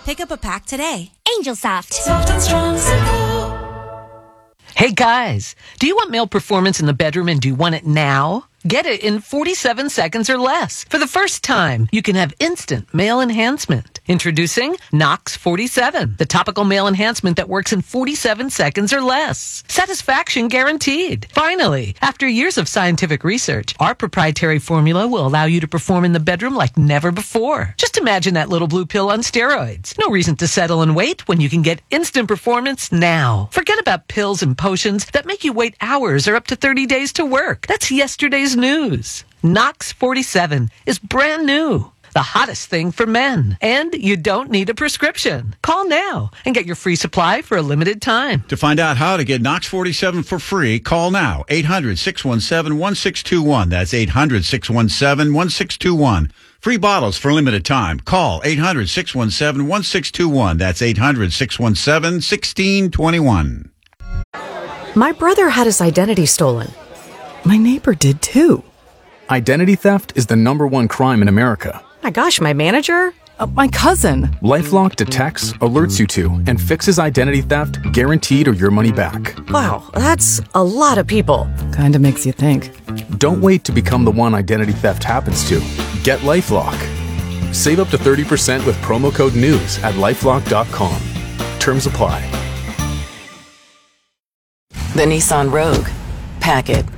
Pick up a pack today. Angel Soft. Soft and strong, simple. Hey guys, do you want male performance in the bedroom and do you want it now? Get it in 47 seconds or less. For the first time, you can have instant male enhancement. Introducing Nox 47, the topical male enhancement that works in 47 seconds or less. Satisfaction guaranteed. Finally, after years of scientific research, our proprietary formula will allow you to perform in the bedroom like never before. Just imagine that little blue pill on steroids. No reason to settle and wait when you can get instant performance now. Forget about pills and potions that make you wait hours or up to 30 days to work. That's yesterday's news. Nox 47 is brand new. The hottest thing for men. And you don't need a prescription. Call now and get your free supply for a limited time. To find out how to get Nox 47 for free, call now. 800-617-1621. That's 800-617-1621. Free bottles for a limited time. Call 800-617-1621. That's 800-617-1621. My brother had his identity stolen. My neighbor did too. Identity theft is the #1 crime in America. My gosh, my manager? My cousin. LifeLock detects, alerts you to, and fixes identity theft guaranteed or your money back. Wow, that's a lot of people. Kinda makes you think. Don't wait to become the one identity theft happens to. Get LifeLock. Save up to 30% with promo code NEWS at LifeLock.com. Terms apply. The Nissan Rogue. Pack it.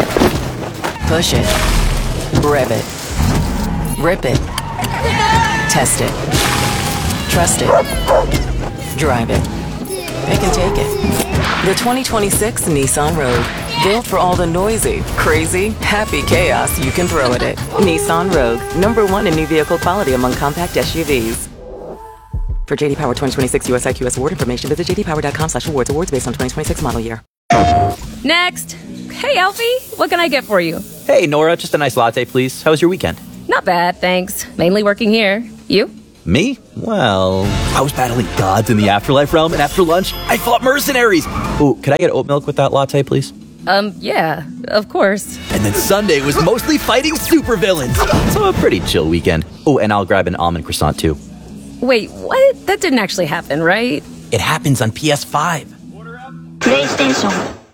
Push it. Rev it. Rip it. Test it. Trust it. Drive it. Pick and take it. The 2026 Nissan Rogue. Built for all the noisy, crazy, happy chaos you can throw at it. Nissan Rogue. #1 in new vehicle quality among compact SUVs. For JD Power 2026 US IQS award information, visit jdpower.com/awards. Awards based on 2026 model year. Next. Hey, Alfie. What can I get for you? Hey, Nora. Just a nice latte, please. How was your weekend? Not bad, thanks. Mainly working here. You? Me? Well, I was battling gods in the afterlife realm, and after lunch, I fought mercenaries. Ooh, could I get oat milk with that latte, please? Yeah, of course. And then Sunday was mostly fighting supervillains. So a pretty chill weekend. Oh, and I'll grab an almond croissant, too. Wait, what? That didn't actually happen, right? It happens on PS5. PlayStation.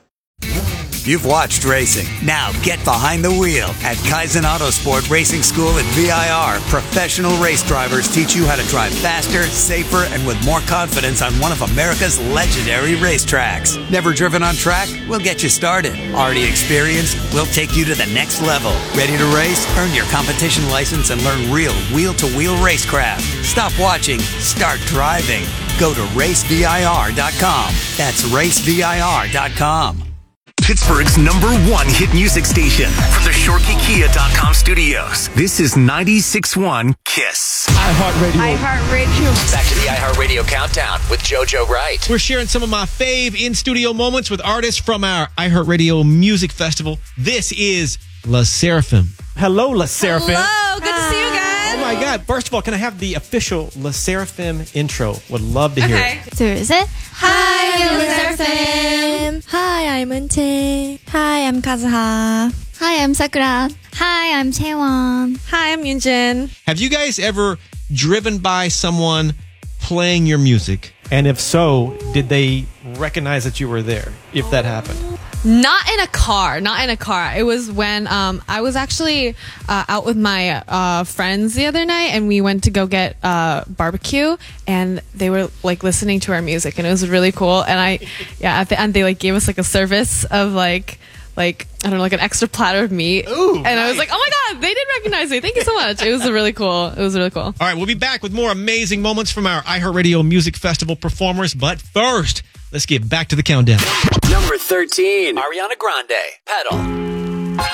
You've watched racing. Now get behind the wheel at Kaizen Autosport Racing School at VIR. Professional race drivers teach you how to drive faster, safer, and with more confidence on one of America's legendary racetracks. Never driven on track? We'll get you started. Already experienced? We'll take you to the next level. Ready to race? Earn your competition license and learn real wheel-to-wheel racecraft. Stop watching. Start driving. Go to racevir.com. That's racevir.com. Pittsburgh's #1 hit music station from the ShorkeyKia.com studios. This is 96.1 KISS. iHeartRadio. Back to the iHeartRadio Countdown with JoJo Wright. We're sharing some of my fave in-studio moments with artists from our iHeartRadio Music Festival. This is La Seraphim. Hello, La Seraphim. Hello, good to see you guys. Oh my God. First of all, can I have the official La Seraphim intro? Would love to hear it. 둘, 셋. Hi, I'm La Seraphim. Hi, I'm Euntae. Hi, I'm Kazuha. Hi, I'm Sakura. Hi, I'm Chaewon. Hi, I'm Yunjin. Have you guys ever driven by someone playing your music? And if so, did they recognize that you were there, if that happened? Not in a car. It was when I was actually out with my friends the other night, and we went to go get barbecue, and they were like listening to our music, and it was really cool. And at the end they like gave us like a service of like I don't know, like an extra platter of meat. Ooh, and I was like, oh my God, they did recognize me. Thank you so much. It was really cool. All right, we'll be back with more amazing moments from our iHeartRadio Music Festival performers. But first, let's get back to the countdown. Number 13, Ariana Grande, Pedal.